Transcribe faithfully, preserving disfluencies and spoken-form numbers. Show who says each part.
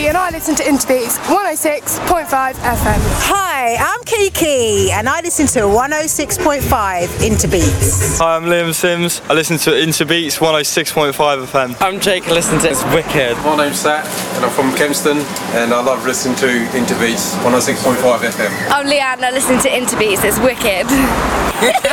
Speaker 1: Sophie and I listen to Interbeats one oh six point five F M.
Speaker 2: Hi, I'm Kiki and I listen to one oh six point five Interbeats.
Speaker 3: Hi, I'm Liam Sims. I listen to Interbeats one oh six point five F M.
Speaker 4: I'm Jake, I listen to It's Wicked.
Speaker 5: My name's Sat and I'm from Kempston and I love listening to Interbeats one oh six point five F M.
Speaker 6: I'm Leanne, I listen to Interbeats, it's wicked.